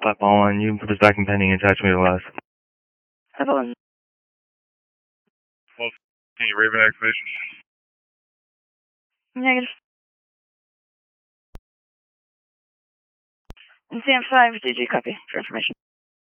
Flat ball on. You can put this back in pending and attach me to last. Have on. Well, can you Raven activation? Negative. And Sam 5, did you copy for information?